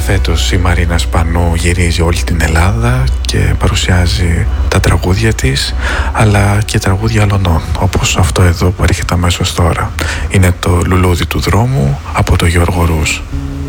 Φέτος η Μαρίνα Σπανού γυρίζει όλη την Ελλάδα και παρουσιάζει τα τραγούδια της, αλλά και τραγούδια αλλωνών, όπως αυτό εδώ που έρχεται αμέσως τώρα. Είναι το «Λουλούδι του δρόμου» από το Γιώργο Ρούς.